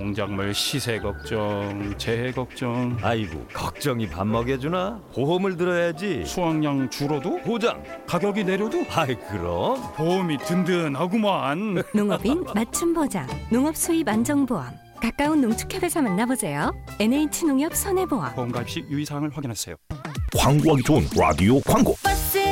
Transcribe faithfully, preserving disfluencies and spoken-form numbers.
농작물 시세 걱정, 재해 걱정. 아이고, 걱정이 밥 먹여주나? 보험을 들어야지. 수확량 줄어도? 보장. 가격이 내려도? 아이, 그럼 보험이 든든하구만. 농업인 맞춤 보장, 농업 수입 안정보험. 가까운 농축협에서 만나보세요. 엔에이치농협 손해보험. 보험 가입 시 유의사항을 확인하세요. 광고하기 좋은 라디오 광고.